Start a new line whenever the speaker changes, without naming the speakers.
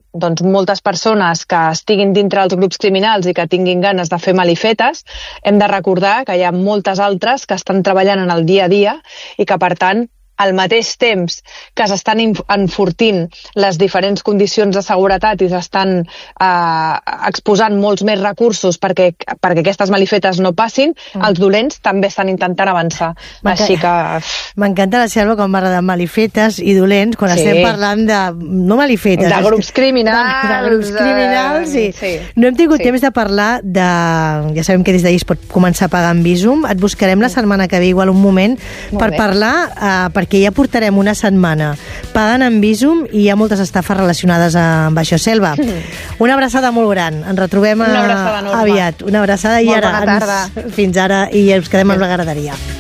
moltes persones que estiguin dintre dels grups criminals i que tinguin ganes de fer malifetes, hem de recordar que hi ha moltes altres que estan treballant en el dia a dia i que, per tant, al mateix temps que s'estan enfortint les diferents condicions de seguretat i s'estan exposant molts més recursos perquè aquestes malifetes no passin, els dolents també estan intentant avançar. Així que...
M'encanta la Selva quan parla de malifetes i dolents, quan estem parlant de... no malifetes.
De grups criminals.
De grups criminals, sí. No hem tingut temps de parlar de... Ja sabem que des d'ahir es pot començar a pagar amb Bizum. Et buscarem la setmana que ve, igual un moment, per parlar, perquè ja portarem una setmana pagant amb Bizum i hi ha moltes estafes relacionades amb això. Selva, una abraçada molt gran. Ens retrobem aviat. Una abraçada i ara.
Bona tarda.
Fins ara i ens quedem amb la graderia.